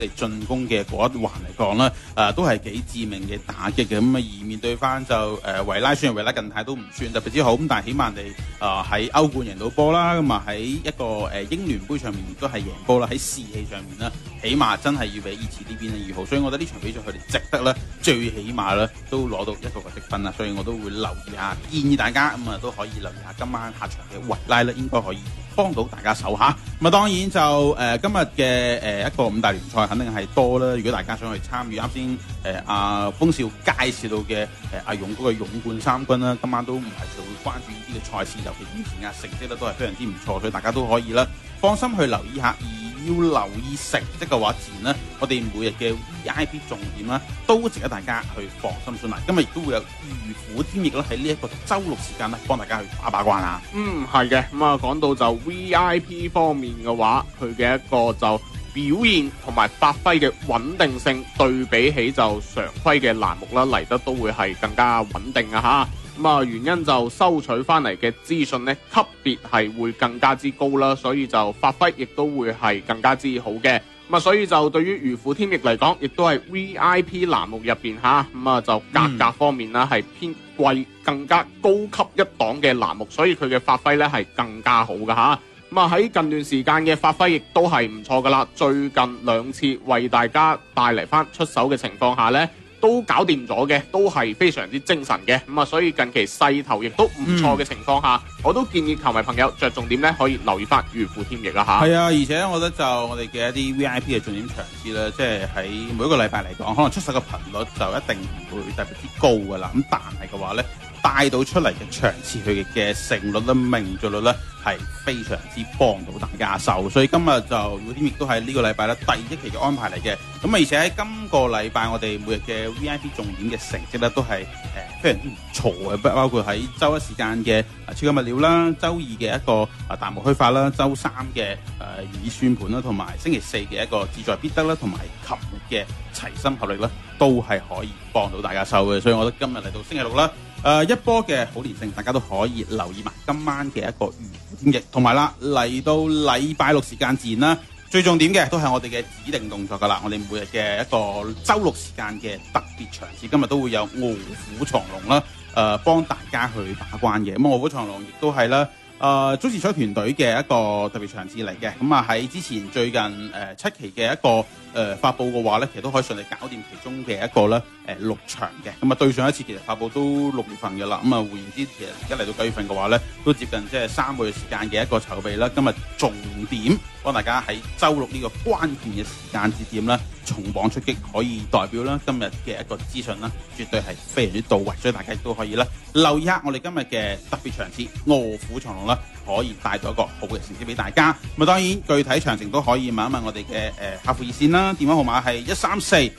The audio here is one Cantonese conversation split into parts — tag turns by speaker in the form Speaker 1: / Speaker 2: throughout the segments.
Speaker 1: 進攻嘅嗰一環嚟講咧，都係幾致命嘅打擊嘅。咁而面對翻就維拉，雖然維拉近態都唔算特別之好，咁但係起碼你喺歐冠贏到波啦，咁喺一個英聯杯上面亦都係贏波啦，喺士氣上面咧，起碼真係要比熱刺呢邊咧要好，所以我覺得呢場比賽佢哋值得咧，最起碼咧都攞到一個積分啦，所以我都會留意下，建議大家咁都可以留意下今晚下場嘅維拉咧，應該可以幫到大家手下。咁當然就今日嘅一個五大聯賽肯定係多啦。如果大家想去參與啱先阿風少介紹到嘅阿勇嗰個勇冠三軍啦，今晚都唔係就會關注呢啲嘅賽事，尤其以前嘅成績咧都係非常之唔錯，所以大家都可以啦放心去留意下。而要留意成績嘅話，自然呢我哋每日嘅 VIP 重點啦，都值得大家去放心信賴。今日亦都會有如虎添翼啦，喺呢一個週六時間咧，幫大家去把關啊。
Speaker 2: 係嘅。咁啊，講到就 VIP 方面嘅話，佢嘅一個就表現同埋發揮嘅穩定性，對比起就常規嘅欄目啦嚟得都會係更加穩定啊嚇。咁啊，原因就收取翻嚟嘅資訊呢，級別係會更加之高啦，所以就發揮亦都會係更加之好嘅。咁啊，所以就對於如虎添翼嚟講，亦都係 VIP 欄目入邊嚇，咁啊就價格方面啦係偏貴、更加高級一檔嘅欄目，所以佢嘅發揮咧係更加好噶嚇。咁啊喺近段時間嘅發揮亦都係唔錯噶啦，最近兩次為大家帶嚟翻出手嘅情況下咧，都搞掂咗嘅，都係非常之精神嘅。咁啊，所以近期勢頭亦都唔錯嘅情況下，我都建議球迷朋友着重點咧，可以留意翻如虎添翼啦嚇。
Speaker 1: 係啊，而且我覺得就我哋嘅一啲 VIP 嘅重點場次咧，即係喺每一個禮拜嚟講，可能出手嘅頻率就一定唔會特別之高㗎啦。咁但係嘅話咧，帶到出嚟嘅場次佢嘅勝率咧、命中率咧係非常之幫到大家手，所以今日就如虎添翼都係呢個禮拜咧第一期嘅安排嚟嘅。咁而且喺今個禮拜我哋每日嘅 VIP 重點嘅成績咧都係非常之唔錯嘅，包括喺週一時間嘅超級物料啦，週二嘅一個大幕虛發啦，週三嘅以算盤啦，同埋星期四嘅一個志在必得啦，同埋琴日嘅齊心合力啦，都係可以幫到大家手嘅。所以我覺得今日嚟到星期六啦，一波嘅好連勝，大家都可以留意埋今晚嘅一個如虎添翼，同埋啦嚟到禮拜六時間自然啦。最重點嘅都係我哋嘅指定動作㗎啦，我哋每日嘅一個週六時間嘅特別場次，今日都會有臥虎藏龍啦，幫大家去把關嘅。咁臥虎藏龍亦都係啦，中視彩團隊嘅一個特別場次嚟嘅。咁啊喺之前最近7期嘅一個發佈嘅話咧，其實都可以順利搞掂其中嘅一個咧6場嘅。咁啊對上一次其實發佈都6月份㗎啦。咁啊換言之，其實而家嚟到9月份嘅話咧，都接近即係3個月時間嘅一個籌備啦。今日重點幫大家喺週六呢個關鍵嘅時間節點啦，重磅出擊，可以代表啦今日嘅一個資訊啦，絕對係非常之到位，所以大家亦都可以啦留意下我哋今日嘅特別場次臥虎藏龍啦，可以帶到一個好嘅成績俾大家。咁啊當然具體詳情都可以問一問我哋嘅客服熱線啦，電話號碼係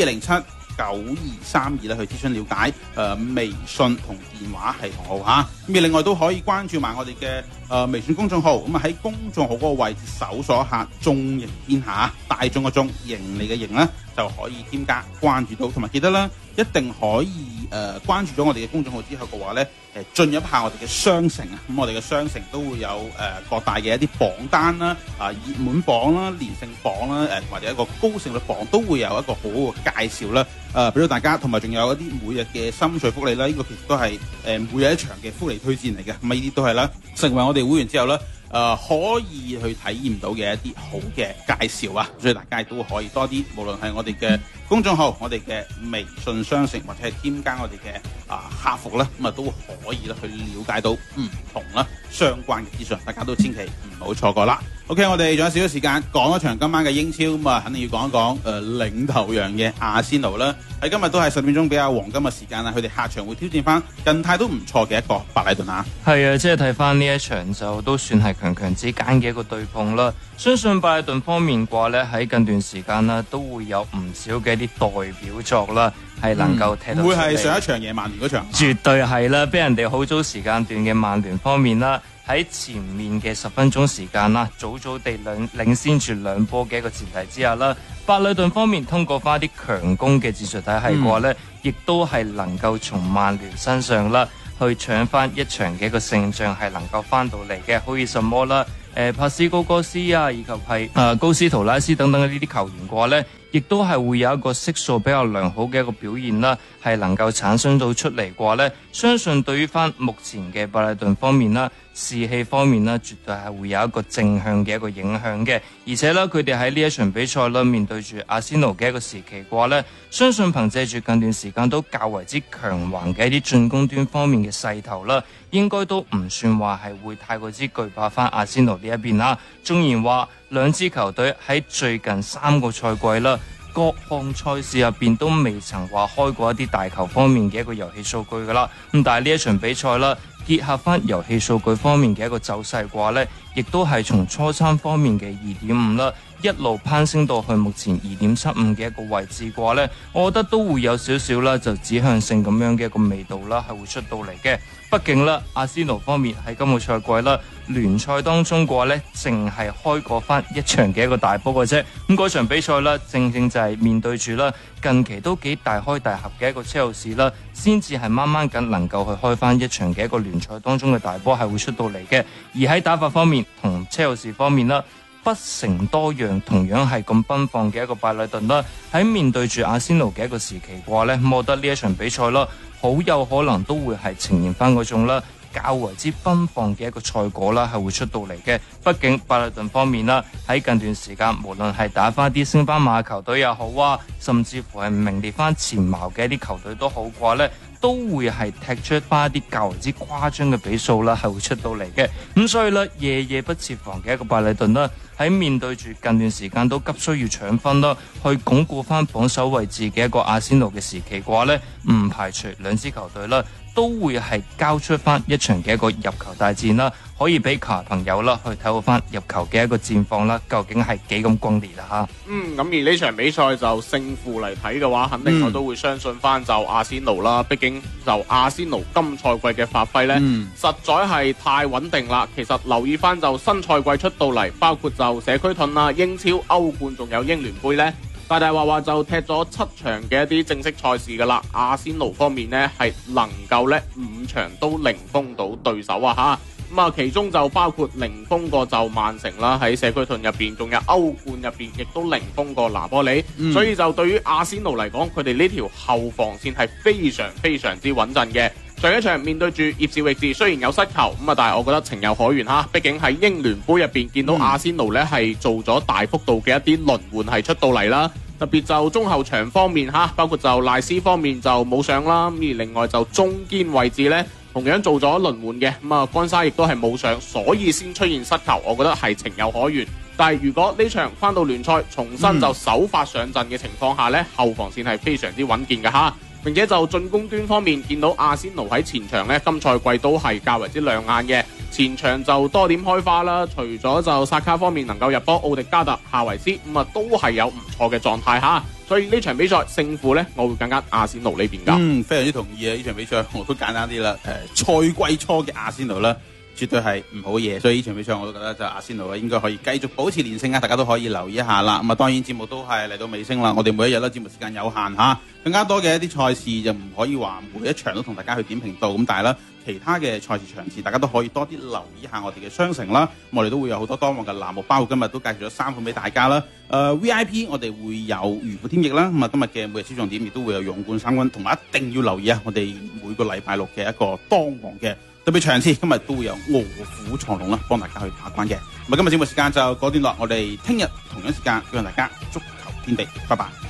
Speaker 1: 134-3207-9232咧去諮詢了解。微信同電話係同號嚇。咁而另外都可以關注埋我哋嘅微信公眾號。咁啊喺公眾號嗰個位置搜索下眾盈天下，大眾嘅眾，盈利嘅盈啦，就可以添加關注到。同埋記得啦，一定可以關注咗我哋嘅公眾號之後嘅話咧，進入下我哋嘅商城啊。咁我哋嘅商城都會有各大嘅一啲榜單啦，熱門榜啦、連勝榜啦，或者一個高勝率榜都會有一個好好嘅介紹啦，俾到大家。同埋仲有一啲每日嘅心水福利啦，呢個其實都係每日一場嘅福利推薦嚟嘅。咁啊呢啲都係啦，成為我哋會員之後咧，可以去體驗到嘅一啲好嘅介紹啊，所以大家都可以多啲，無論係我哋嘅公眾號、我哋嘅微信商城，或者係添加我哋嘅客服啦，咁啊都可以啦去了解到唔同啦相關嘅資訊，大家都千祈唔好錯過啦。OK， 我哋仲有少少時間講一場今晚嘅英超，咁啊肯定要講一講領頭羊嘅阿仙奴啦。喺今日都係10點鐘比較黃金嘅時間啦，佢哋客場會挑戰翻近態都唔錯嘅一個白禮頓啊。
Speaker 3: 係啊，即係睇翻呢一場就都算係強之間嘅一個對碰啦。相信白禮頓方面嘅話咧，喺近段時間啦都會有唔少嘅一啲代表作啦，係能夠踢到出嚟。會係上一場贏曼聯嗰場？絕對係啦，俾人哋好早時間段嘅曼聯方面啦，喺前面嘅10分鐘時間啦，早地領先住2波嘅一個前提之下啦，白禮頓方面通過翻啲強攻嘅戰術體系嘅話咧，亦都係能夠從曼聯身上啦去搶翻一場嘅一個勝仗，係能夠翻到嚟嘅。好似什麼啦， 帕斯高哥斯啊，以及係高斯圖拉斯等等嘅呢啲球員嘅話呢，亦都係會有一個色素比較良好嘅一個表現啦，係能夠產生到出嚟嘅話呢，相信對於翻目前嘅巴里頓方面啦，士氣方面啦，絕對係會有一個正向嘅一個影響嘅。而且呢，佢哋喺呢一場比賽啦，面對住阿仙奴嘅一個時期嘅話呢，相信憑借住近段時間都較為之強橫嘅一啲進攻端方面嘅勢頭啦，應該都唔算話係會太過之懼怕翻阿仙奴呢一邊啦。縱然話兩支球隊喺最近3個賽季啦，各項賽事入邊都未曾話開過一啲大球方面嘅一個遊戲數據噶啦。咁但係呢一場比賽啦，結合翻遊戲數據方面嘅一個走勢嘅話呢，亦都係從初參方面嘅 2.5 啦，一路攀升到去目前 2.75 嘅一個位置嘅話呢，我覺得都會有少少啦，就指向性咁樣嘅一個味道啦，係會出到嚟嘅。畢竟啦，阿仙奴方面喺今個賽季啦，聯賽當中嘅話呢，淨係開過翻一場嘅一個大波嘅啫。咁嗰場比賽啦，正正就係面對住啦近期都幾大開大合嘅一個車路士啦，先至係慢慢緊能夠去開翻一場嘅一個聯賽當中嘅大波係會出到嚟嘅。而喺打法方面同車路士方面啦，不成多樣，同樣係咁奔放嘅一個拜禮頓啦，喺面對住阿仙奴嘅一個時期嘅話呢，我覺得呢一場比賽啦，好有可能都會係呈現翻嗰種啦較為之奔放嘅一個賽果啦，係會出到嚟嘅。畢竟拜禮頓方面啦，喺近段時間無論係打翻啲升班馬球隊又好啊，甚至乎係名列翻前茅嘅一啲球隊都好嘅話呢，都會係踢出翻一啲較為之誇張嘅比數啦，係會出到嚟嘅。咁所以呢，夜夜不設防嘅一個拜禮頓啦，喺面對住近段時間都急需要搶分啦，去鞏固翻榜首位置嘅一個阿仙奴嘅時期嘅話呢，唔排除兩支球隊啦都會係交出翻一場嘅一個入球大戰啦，可以俾球迷朋友啦去睇到翻入球嘅一個戰況啦，究竟係幾咁轟烈啊吓。
Speaker 2: 咁而呢場比賽就勝負嚟睇嘅話，肯定我都會相信翻就阿仙奴啦。畢竟就阿仙奴今賽季嘅發揮呢，實在係太穩定啦。其實留意翻就新賽季出到嚟，包括就社區盾啊、英超、歐冠仲有英聯杯呢，大大話就踢咗7場嘅一啲正式賽事噶啦。阿仙奴方面呢，係能夠呢5場都零封到對手啊吓。咁啊，其中就包括零封過就曼城啦，喺社區盾入邊，仲有歐冠入邊亦都零封過拿波里。所以就對於阿仙奴嚟講，佢哋呢條後防線係非常非常之穩陣嘅。上一場面對住葉士域治，雖然有失球咁啊，但係我覺得情有可原哈。畢竟喺英聯杯入邊見到阿仙奴呢係做咗大幅度嘅一啲輪換係出到嚟啦。特別就中後場方面哈，包括就賴斯方面就冇上啦。而另外就中堅位置呢，同樣做咗輪換嘅。咁啊，干沙亦都係冇上，所以先出現失球。我覺得係情有可原。但係如果呢場翻到聯賽重新就首發上陣嘅情況下呢，後防線係非常之穩健嘅哈。並且就進攻端方面，見到阿仙奴喺前場呢，今賽季都係較為之亮眼嘅。前場就多點開花啦，除咗就薩卡方面能夠入波，奧迪加特、夏維斯咁啊都係有唔錯嘅狀態哈。所以呢場比賽勝負呢，我會更加阿仙奴呢邊噶。
Speaker 1: 非常之同意啊！呢場比賽我都簡單啲啦。賽季初嘅阿仙奴啦，絕對係唔好嘢，所以呢場比賽我都覺得就阿仙奴應該可以繼續保持連勝啊！大家都可以留意一下啦。咁啊，當然節目都係嚟到尾聲啦。我哋每一日咧節目時間有限嚇，更加多嘅一啲賽事就唔可以話每一場都同大家去點評到。咁但係咧，其他嘅賽事場次，大家都可以多啲留意一下我哋嘅商城啦。我哋都會有好多當旺嘅欄目，包括今日都介紹咗3款俾大家啦。VIP 我哋會有如虎添翼啦。咁啊，今日嘅每日小重點亦都會有勇冠3軍，同埋一定要留意啊！我哋每個禮拜六嘅一個當旺嘅特別場次，今日都會有臥虎藏龍啦，幫大家去把關嘅。咁啊，今日節目時間就告段落，我哋聽日同樣時間叫大家足球天地，拜拜。